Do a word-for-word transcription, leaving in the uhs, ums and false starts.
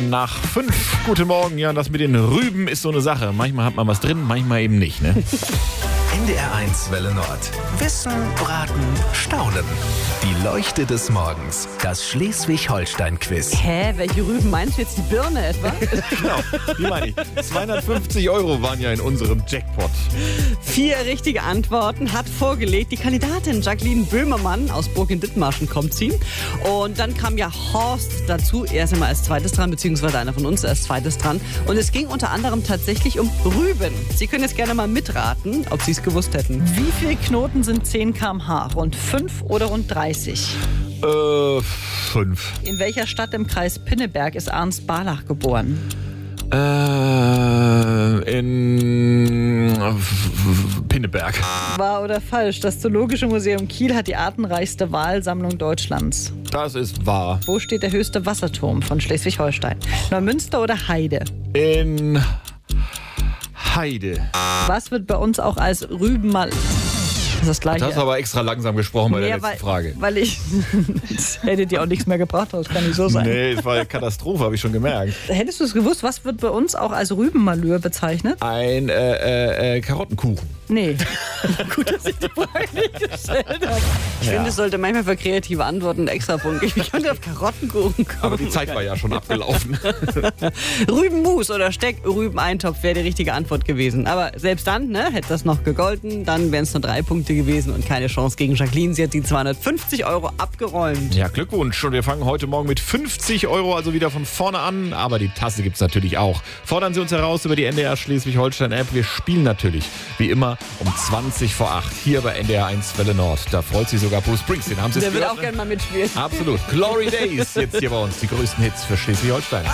Minuten nach fünf. Guten Morgen. Ja, das mit den Rüben ist so eine Sache. Manchmal hat man was drin, manchmal eben nicht, ne? N D R eins Welle Nord. Wissen, Braten, Staunen. Die Leuchte des Morgens. Das Schleswig-Holstein-Quiz. Hä, welche Rüben meinst du jetzt? Die Birne etwa? Genau, die meine ich. zweihundertfünfzig Euro waren ja in unserem Jackpot. Vier richtige Antworten hat vorgelegt die Kandidatin Jacqueline Böhmermann aus Burg in Dithmarschen kommt sie. Und dann kam ja Horst dazu. Er ist immer als zweites dran, beziehungsweise einer von uns als zweites dran. Und es ging unter anderem tatsächlich um Rüben. Sie können jetzt gerne mal mitraten, ob Sie es gewusst hätten. Wie viele Knoten sind zehn Kilometer pro Stunde? Rund fünf oder rund dreißig? Äh, fünf. In welcher Stadt im Kreis Pinneberg ist Ernst Barlach geboren? Äh, in Pinneberg. Wahr oder falsch? Das Zoologische Museum Kiel hat die artenreichste Walsammlung Deutschlands. Das ist wahr. Wo steht der höchste Wasserturm von Schleswig-Holstein? Neumünster oder Heide? In Heide. Was wird bei uns auch als Rübenmal... Das ist das Gleiche. Du hast aber extra langsam gesprochen bei der Ja, letzten weil, Frage. Weil ich... Das hätte dir auch nichts mehr gebracht, das kann nicht so sein. Nee, das war eine Katastrophe, habe ich schon gemerkt. Hättest du es gewusst, was wird bei uns auch als Rübenmalheur bezeichnet? Ein äh, äh, Karottenkuchen. Nee. Gut, dass ich die Frage nicht gestellt habe. Ich Ja. finde, es sollte manchmal für kreative Antworten einen extra Punkt geben. Ich könnte auf Karottenkuchen kommen. Aber die Zeit war ja schon abgelaufen. Rübenmus oder Steckrübeneintopf wäre die richtige Antwort gewesen. Aber selbst dann, ne, hätte das noch gegolten. Dann wären es nur drei Punkte gewesen und keine Chance gegen Jacqueline. Sie hat die zweihundertfünfzig Euro abgeräumt. Ja, Glückwunsch. Und wir fangen heute Morgen mit fünfzig Euro also wieder von vorne an. Aber die Tasse gibt's natürlich auch. Fordern Sie uns heraus über die N D R Schleswig-Holstein-App. Wir spielen natürlich, wie immer, um zwanzig vor acht hier bei N D R eins Welle Nord. Da freut sich sogar Bruce Springsteen. Haben Sie es Der würde gehört? auch gerne mal mitspielen. Absolut. Glory Days jetzt hier bei uns. Die größten Hits für Schleswig-Holstein.